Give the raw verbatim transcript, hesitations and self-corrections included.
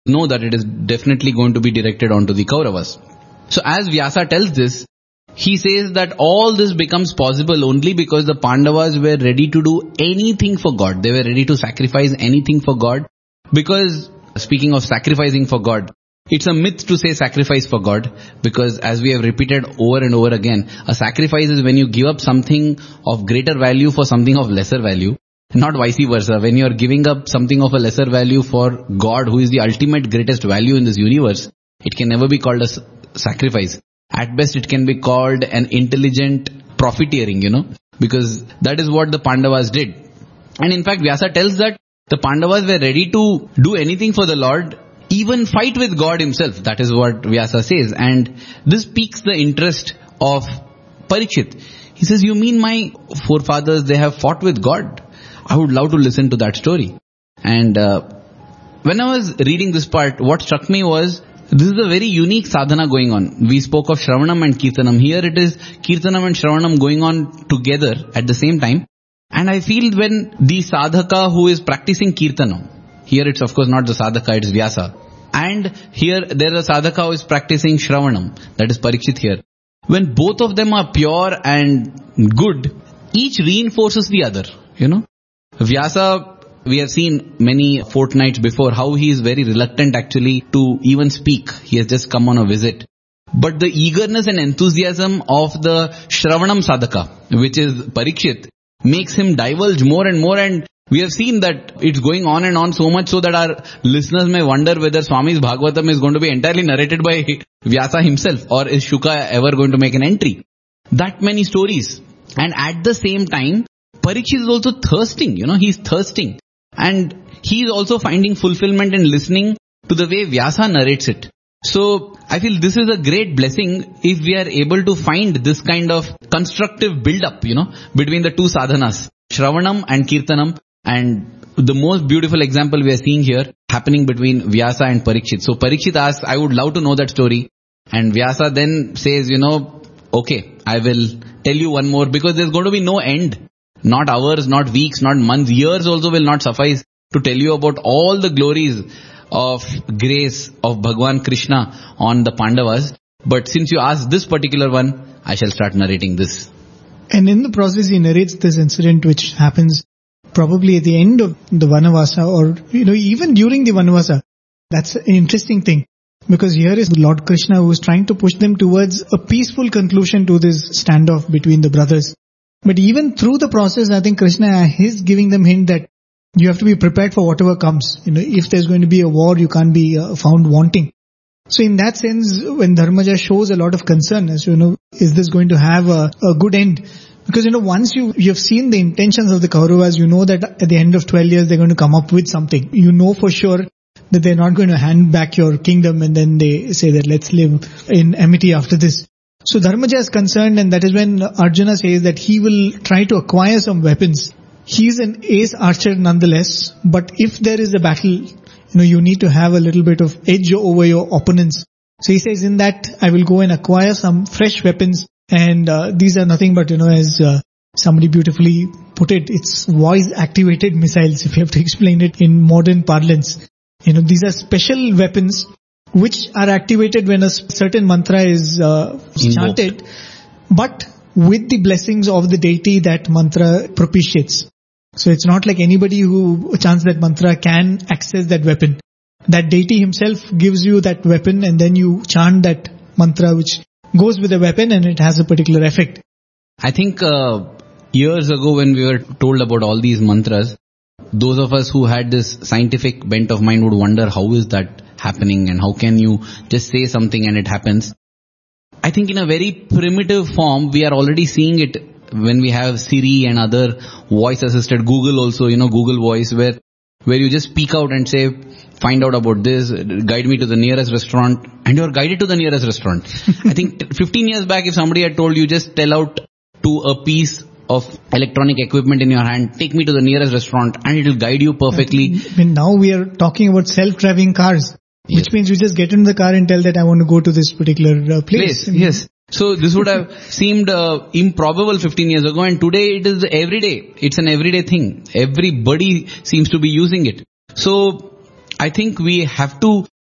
know that it is definitely going to be directed onto the Kauravas. So as Vyasa tells this, he says that all this becomes possible only because the Pandavas were ready to do anything for God. They were ready to sacrifice anything for God. Because, speaking of sacrificing for God, it's a myth to say sacrifice for God, because as we have repeated over and over again, a sacrifice is when you give up something of greater value for something of lesser value, not vice versa. When you are giving up something of a lesser value for God, who is the ultimate greatest value in this universe, it can never be called a sacrifice. At best, it can be called an intelligent profiteering, you know, because that is what the Pandavas did. And in fact, Vyasa tells that the Pandavas were ready to do anything for the Lord, even fight with God himself. That is what Vyasa says. And this piques the interest of Parikshit. He says, you mean my forefathers, they have fought with God? I would love to listen to that story. And uh, when I was reading this part, what struck me was, this is a very unique sadhana going on. We spoke of Shravanam and Kirtanam. Here it is Kirtanam and Shravanam going on together at the same time. And I feel when the sadhaka who is practicing Kirtanam, here it's of course not the sadhaka, it's Vyasa. And here there is a sadhaka who is practicing Shravanam, that is Parikshit here. When both of them are pure and good, each reinforces the other, you know. Vyasa, we have seen many fortnights before how he is very reluctant actually to even speak. He has just come on a visit. But the eagerness and enthusiasm of the Shravanam sadhaka, which is Parikshit, makes him divulge more and more, and we have seen that it's going on and on so much so that our listeners may wonder whether Swami's Bhagavatam is going to be entirely narrated by Vyasa himself, or is Shuka ever going to make an entry. That many stories. And at the same time, Parikshit is also thirsting, you know, he's thirsting. And he is also finding fulfillment in listening to the way Vyasa narrates it. So I feel this is a great blessing if we are able to find this kind of constructive build-up, you know, between the two sadhanas, Shravanam and Kirtanam. And the most beautiful example we are seeing here happening between Vyasa and Parikshit. So Parikshit asks, I would love to know that story. And Vyasa then says, you know, okay, I will tell you one more, because there's going to be no end. Not hours, not weeks, not months, years also will not suffice to tell you about all the glories of grace of Bhagwan Krishna on the Pandavas. But since you asked this particular one, I shall start narrating this. And in the process he narrates this incident which happens probably at the end of the Vanavasa, or you know, even during the Vanavasa. That's an interesting thing, because here is Lord Krishna who is trying to push them towards a peaceful conclusion to this standoff between the brothers. But even through the process, I think Krishna is giving them hint that you have to be prepared for whatever comes. You know, if there's going to be a war, you can't be uh, found wanting. So in that sense, when Dharmaja shows a lot of concern as you know, is this going to have a, a good end? Because you know, once you you have seen the intentions of the Kauravas, you know that at the end of twelve years they're going to come up with something. You know for sure that they're not going to hand back your kingdom and then they say that let's live in amity after this. So Dharmaja is concerned, and that is when Arjuna says that he will try to acquire some weapons. He is an ace archer nonetheless, but if there is a battle, you know, you need to have a little bit of edge over your opponents. So he says, in that I will go and acquire some fresh weapons, and uh, these are nothing but, you know, as uh, somebody beautifully put it, it's voice activated missiles, if you have to explain it in modern parlance. You know, these are special weapons which are activated when a certain mantra is uh, chanted, but with the blessings of the deity that mantra propitiates. So it's not like anybody who chants that mantra can access that weapon. That deity himself gives you that weapon, and then you chant that mantra which goes with the weapon and it has a particular effect. I think uh, years ago when we were told about all these mantras, those of us who had this scientific bent of mind would wonder how is that happening and how can you just say something and it happens. I think in a very primitive form we are already seeing it when we have Siri and other voice assisted, Google also, you know, Google Voice, where where you just speak out and say, find out about this, guide me to the nearest restaurant, and you are guided to the nearest restaurant. I think fifteen years back if somebody had told you just tell out to a piece of electronic equipment in your hand, take me to the nearest restaurant, and it will guide you perfectly. I mean, now we are talking about self-driving cars, yes. Which means you just get in the car and tell that I want to go to this particular uh, place. place. Yes. So this would have seemed uh, improbable fifteen years ago, and today it is everyday. It's an everyday thing. Everybody seems to be using it. So I think we have to